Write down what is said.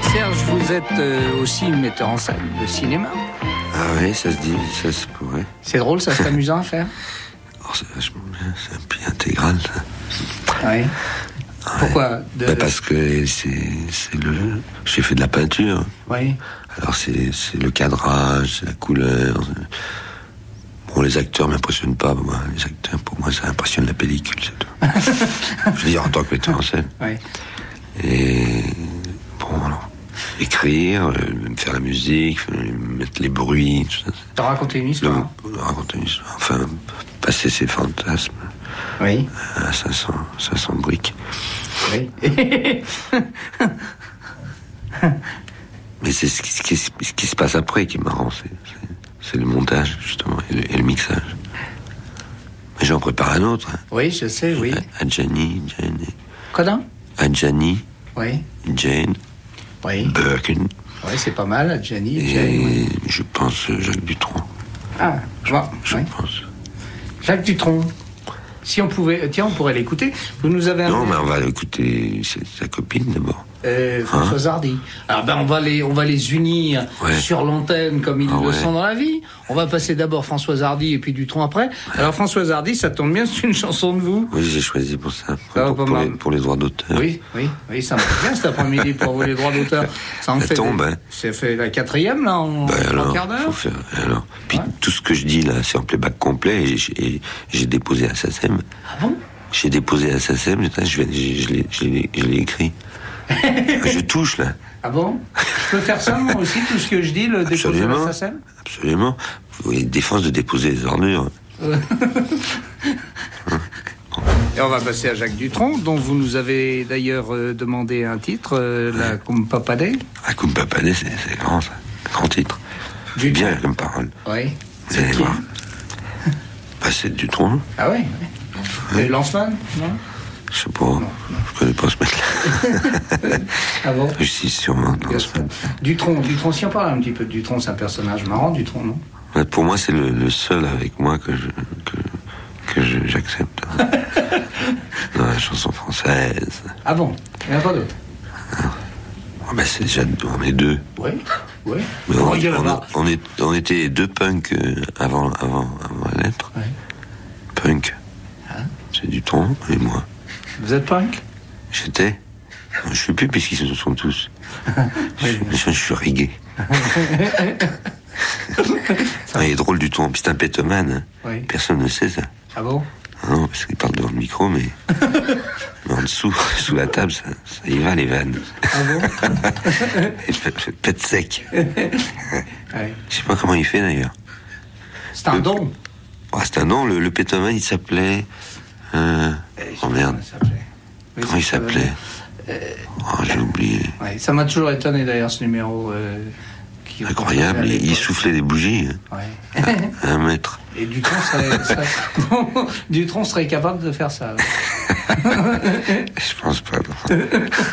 Serge, vous êtes aussi metteur en scène de cinéma. Ah oui, ça se dit, ça se pourrait. C'est drôle, ça, c'est amusant à faire. Oh, c'est vachement bien, c'est un pays intégral, ça. Oui. Pourquoi Parce que j'ai fait de la peinture. Oui. Alors c'est le cadrage, c'est la couleur. Bon, les acteurs m'impressionnent pas, moi. Les acteurs, pour moi, ça impressionne la pellicule, c'est tout. Je veux dire, en tant que metteur en scène. Oui. Et bon, alors, écrire, faire la musique, mettre les bruits, tout ça. T'as raconté une histoire. Raconter une histoire. Enfin, passer ses fantasmes. Oui. À 500 briques. Oui. Mais c'est ce qui se passe après qui est marrant. C'est le montage, justement, et le mixage. Mais j'en prépare un autre. Hein. Oui, je sais, oui. Adjani, Jane. Quoi donc? Adjani, oui. Jane, oui. Birkin. Oui, c'est pas mal, Adjani et Jane. Et oui. je pense Jacques Dutronc. Ah, je vois. Je oui. pense. Jacques Dutronc. Si on pouvait... Tiens, on pourrait l'écouter. Vous nous avez... Non, mais on va écouter sa copine, d'abord. Françoise Hardy. Alors on va les unir sur l'antenne comme ils le sont dans la vie. On va passer d'abord Françoise Hardy et puis Dutronc après. Ouais. Alors Françoise Hardy, ça tombe bien, c'est une chanson de vous. Oui, j'ai choisi pour ça. Pour les droits d'auteur. Oui, ça marche bien cet après-midi pour vous les droits d'auteur. Ça en fait. Tombe, hein. C'est fait la 4e là en un quart d'heure. Puis tout ce que je dis là, c'est en playback complet et j'ai déposé à SACEM. Ah bon? J'ai déposé à SACEM, je l'ai écrit. Je touche là. Ah bon? Je peux faire ça moi aussi, tout ce que je dis, le déposer à SACEM? Absolument. Vous avez une défense de déposer les ordures. Et on va passer à Jacques Dutronc, dont vous nous avez d'ailleurs demandé un titre, la Kumpapadé. La Kumpapadé, c'est grand ça. Grand titre. C'est bien comme parole. Oui. Vous allez voir. C'est Dutronc. Ah oui. Et Lanzmann, non? Je sais pas, je connais pas ce mec-là. Ah bon? Je suis sûrement. Dutronc, si on parle un petit peu de Dutronc, c'est un personnage marrant, Dutronc, non? Pour moi, c'est le seul avec moi que j'accepte. Dans la chanson française. Ah bon? Il n'y en a pas d'autres? C'est déjà, on est deux. Oui. Mais on était deux punks avant la lettre. Oui. Punk. Hein? C'est Dutronc et moi. Vous êtes punk? J'étais. Je suis plus puisqu'ils se sont tous. Je suis rigué. Il est drôle du ton. C'est un pétomane. Hein. Oui. Personne ne sait ça. Ah bon? Non, parce qu'il parle devant le micro, mais en dessous, sous la table, ça y va les vannes. Ah bon? Il pète sec. Oui. Je sais pas comment il fait d'ailleurs. C'est un don. C'est un nom. Le pétomane, il s'appelait. Oh merde. Comment il s'appelait? J'ai oublié. Ouais, ça m'a toujours étonné d'ailleurs ce numéro. Incroyable, il soufflait des bougies. Ouais. 1 mètre. Et Dutronc serait capable de faire ça. Je pense pas. Non.